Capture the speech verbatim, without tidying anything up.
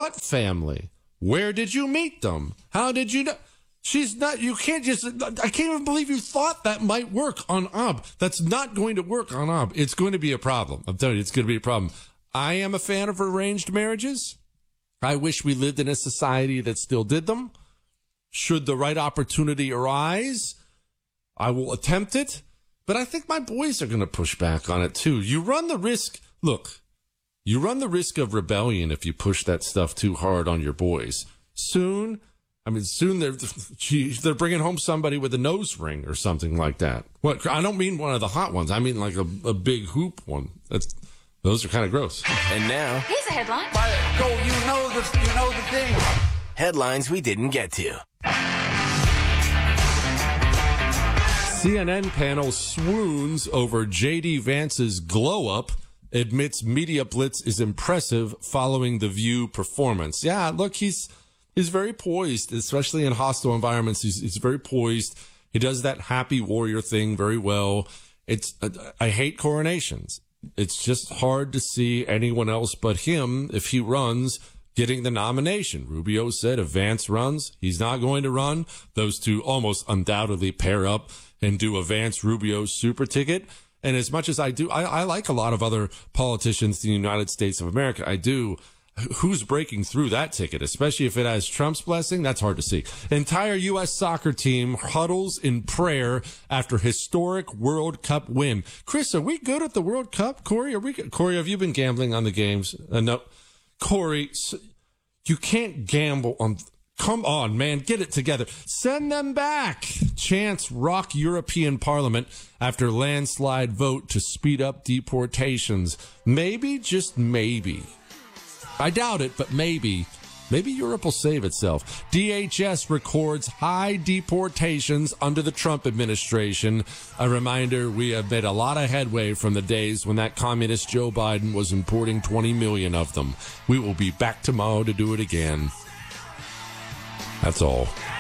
what family? Where did you meet them? How did you know? She's not, you can't just, I can't even believe you thought that might work on Ob. That's not going to work on Ob. It's going to be a problem. I'm telling you, it's going to be a problem. I am a fan of arranged marriages. I wish we lived in a society that still did them. Should the right opportunity arise, I will attempt it. But I think my boys are going to push back on it too. You run the risk, look, you run the risk of rebellion if you push that stuff too hard on your boys. Soon, I mean, soon they're, they're bringing home somebody with a nose ring or something like that. What? I don't mean one of the hot ones. I mean like a, a big hoop one. That's, those are kind of gross. And now, here's a headline. Go, you know the, you know the thing. Headlines we didn't get to. C N N panel swoons over J D Vance's glow-up, admits Media Blitz is impressive following the View performance. Yeah, look, he's he's very poised, especially in hostile environments. He's, he's very poised. He does that happy warrior thing very well. It's uh, I hate coronations. It's just hard to see anyone else but him, if he runs, getting the nomination. Rubio said if Vance runs, he's not going to run. Those two almost undoubtedly pair up and do a Vance-Rubio super ticket. And as much as I do, I, I like a lot of other politicians in the United States of America. I do. Who's breaking through that ticket, especially if it has Trump's blessing? That's hard to see. Entire U S soccer team huddles in prayer after historic World Cup win. Chris, are we good at the World Cup? Corey, are we good? Corey, have you been gambling on the games? Uh, no. Corey, you can't gamble on... Come on, man, get it together. Send them back. Chants rock European Parliament after landslide vote to speed up deportations. Maybe, just maybe. I doubt it, but maybe. Maybe Europe will save itself. D H S records high deportations under the Trump administration. A reminder, we have made a lot of headway from the days when that communist Joe Biden was importing twenty million of them. We will be back tomorrow to do it again. That's all.